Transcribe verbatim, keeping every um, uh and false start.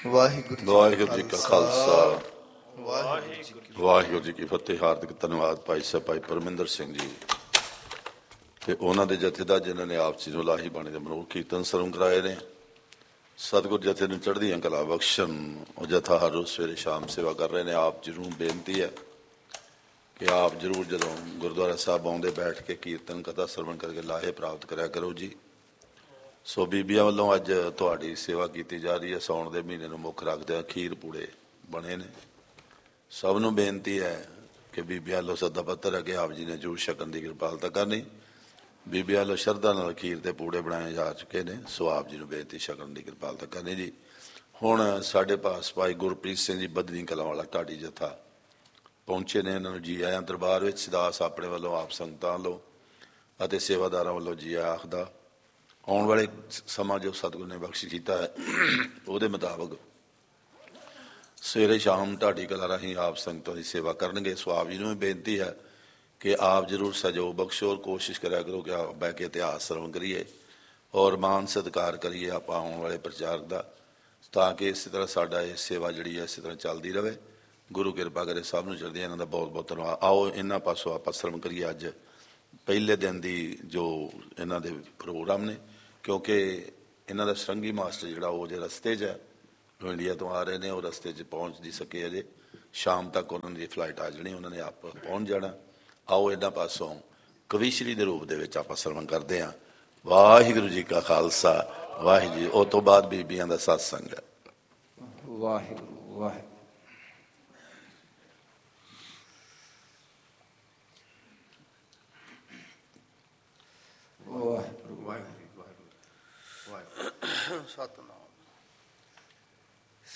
ਵਾਹਿਗੁਰੂ ਵਾਹਿਗੁਰੂ ਜੀ ਕਾ ਖਾਲਸਾ ਵਾਹਿਗੁਰੂ ਜੀ ਕੀ ਫਤਿਹ। ਹਾਰਦਿਕ ਧੰਨਵਾਦ ਭਾਈ ਸਾਹਿਬ ਭਾਈ ਪਰਮਿੰਦਰ ਸਿੰਘ ਜੀ ਤੇ ਉਹਨਾਂ ਦੇ ਜਥੇਦਾਰ ਜਿਨ੍ਹਾਂ ਨੇ ਆਪ ਜੀ ਨੂੰ ਲਾਹੀ ਬਾਣੀ ਦੇ ਮਨੋਰ ਕੀਰਤਨ ਸਰਵਣ ਕਰਾਏ ਨੇ। ਸਤਿਗੁਰ ਜਥੇ ਨੂੰ ਚੜ੍ਹਦੀਆਂ ਕਲਾ ਬਖਸ਼ਣ। ਉਹ ਜਥਾ ਹਰ ਰੋਜ਼ ਸਵੇਰੇ ਸ਼ਾਮ ਸੇਵਾ ਕਰ ਰਹੇ ਨੇ। ਆਪ ਜੀ ਨੂੰ ਬੇਨਤੀ ਹੈ ਕਿ ਆਪ ਜ਼ਰੂਰ ਜਦੋਂ ਗੁਰਦੁਆਰਾ ਸਾਹਿਬ ਆਉਂਦੇ ਬੈਠ ਕੇ ਕੀਰਤਨ ਕਥਾ ਸਰਵਣ ਕਰਕੇ ਲਾਹੇ ਪ੍ਰਾਪਤ ਕਰਿਆ ਕਰੋ ਜੀ। ਸੋ ਬੀਬੀਆਂ ਵੱਲੋਂ ਅੱਜ ਤੁਹਾਡੀ ਸੇਵਾ ਕੀਤੀ ਜਾ ਰਹੀ ਹੈ। ਸਾਉਣ ਦੇ ਮਹੀਨੇ ਨੂੰ ਮੁੱਖ ਰੱਖਦਿਆਂ ਖੀਰ ਪੂੜੇ ਬਣੇ ਨੇ। ਸਭ ਨੂੰ ਬੇਨਤੀ ਹੈ ਕਿ ਬੀਬੀਆਂ ਵੱਲੋਂ ਸੱਦਾ ਪੱਤਰ ਹੈ ਕਿ ਆਪ ਜੀ ਨੇ ਜ਼ਰੂਰ ਛਕਣ ਦੀ ਕਿਰਪਾਲਤਾ ਕਰਨੀ। ਬੀਬੀਆਂ ਵੱਲੋਂ ਸ਼ਰਧਾ ਨਾਲ ਖੀਰ ਤੇ ਪੂੜੇ ਬਣਾਏ ਜਾ ਚੁੱਕੇ ਨੇ। ਸੋ ਆਪ ਜੀ ਨੂੰ ਬੇਨਤੀ ਛਕਣ ਦੀ ਕਿਰਪਾਲਤਾ ਕਰਨੀ ਜੀ। ਹੁਣ ਸਾਡੇ ਪਾਸ ਭਾਈ ਗੁਰਪ੍ਰੀਤ ਸਿੰਘ ਜੀ ਬੱਧਨੀ ਕਲਾਂ ਵਾਲਾ ਢਾਡੀ ਜਥਾ ਪਹੁੰਚੇ ਨੇ। ਇਹਨਾਂ ਨੂੰ ਜੀ ਆਇਆਂ ਦਰਬਾਰ ਵਿੱਚ। ਸਿਦਾਸ ਆਪਣੇ ਵੱਲੋਂ ਆਪ ਸੰਗਤਾਂ ਵੱਲੋਂ ਅਤੇ ਸੇਵਾਦਾਰਾਂ ਵੱਲੋਂ ਜੀ ਆਇਆ ਆਖਦਾ। ਆਉਣ ਵਾਲੇ ਸਮਾਂ ਜੋ ਸਤਿਗੁਰ ਨੇ ਬਖਸ਼ ਕੀਤਾ ਹੈ ਉਹਦੇ ਮੁਤਾਬਕ ਸਵੇਰੇ ਸ਼ਾਮ ਢਾਡੀ ਕਲਾਂ ਰਾਹੀਂ ਆਪ ਸੰਗਤਾਂ ਦੀ ਸੇਵਾ ਕਰਨਗੇ। ਸੋ ਆਪ ਜੀ ਨੂੰ ਵੀ ਬੇਨਤੀ ਹੈ ਕਿ ਆਪ ਜ਼ਰੂਰ ਸਹਿਯੋਗ ਬਖਸ਼ੋ ਔਰ ਕੋਸ਼ਿਸ਼ ਕਰਿਆ ਕਰੋ ਕਿ ਆਪ ਬਹਿ ਕੇ ਇਤਿਹਾਸ ਸਰਵਣ ਕਰੀਏ ਔਰ ਮਾਨ ਸਤਿਕਾਰ ਕਰੀਏ ਆਪਾਂ ਆਉਣ ਵਾਲੇ ਪ੍ਰਚਾਰਕ ਦਾ, ਤਾਂ ਕਿ ਇਸੇ ਤਰ੍ਹਾਂ ਸਾਡਾ ਇਹ ਸੇਵਾ ਜਿਹੜੀ ਹੈ ਇਸੇ ਤਰ੍ਹਾਂ ਚੱਲਦੀ ਰਹੇ। ਗੁਰੂ ਕਿਰਪਾ ਕਰੇ ਸਭ ਨੂੰ ਚੜ੍ਹਦੀ। ਇਹਨਾਂ ਦਾ ਬਹੁਤ ਬਹੁਤ ਧੰਨਵਾਦ। ਆਓ ਇਹਨਾਂ ਪਾਸੋਂ ਆਪਾਂ ਸਰਵਣ ਕਰੀਏ ਅੱਜ ਪਹਿਲੇ ਦਿਨ ਦੀ ਜੋ ਇਹਨਾਂ ਦੇ ਪ੍ਰੋਗਰਾਮ ਨੇ, ਕਿਉਂਕਿ ਇਹਨਾਂ ਦਾ ਸਰੰਗੀ ਮਾਸਟਰ ਜਿਹੜਾ ਉਹ ਜੇ ਰਸਤੇ 'ਚ ਹੈ, ਉਹ ਇੰਡੀਆ ਤੋਂ ਆ ਰਹੇ ਨੇ। ਉਹ ਰਸਤੇ 'ਚ ਪਹੁੰਚ ਨਹੀਂ ਸਕੇ ਅਜੇ। ਸ਼ਾਮ ਤੱਕ ਉਹਨਾਂ ਦੀ ਫਲਾਈਟ ਆ ਜਾਣੀ, ਉਹਨਾਂ ਨੇ ਆਪ ਪਹੁੰਚ ਜਾਣਾ। ਆਓ ਇਹਨਾਂ ਪਾਸੋਂ ਕਵੀਸ਼ਰੀ ਦੇ ਰੂਪ ਦੇ ਵਿੱਚ ਆਪਾਂ ਸਰਵਣ ਕਰਦੇ ਹਾਂ। ਵਾਹਿਗੁਰੂ ਜੀ ਕਾ ਖਾਲਸਾ ਵਾਹਿਗੁਰੂ ਜੀ। ਉਸ ਤੋਂ ਬਾਅਦ ਬੀਬੀਆਂ ਦਾ ਸਤਸੰਗ ਹੈ। ਵਾਹਿਗੁਰੂ ਵਾਹਿਗੁਰੂ। ਵਾਹਿਗੁਰੂ ਵਾਹਿਗੁਰੂ ਵਾਹਿਗੁਰੂ। ਸਤਿਨਾਮ।